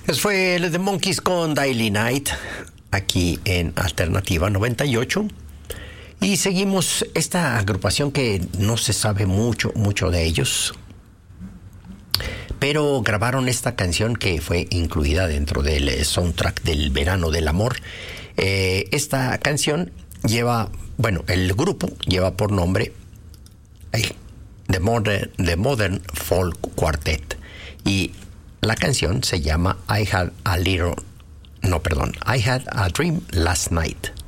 Eso fue The Monkees con Daily Night, aquí en Alternativa 98. Y seguimos esta agrupación que no se sabe mucho de ellos, pero grabaron esta canción que fue incluida dentro del soundtrack del Verano del Amor. Esta canción el grupo lleva por nombre The Modern Folk Quartet, y la canción se llama I Had a Dream Last Night.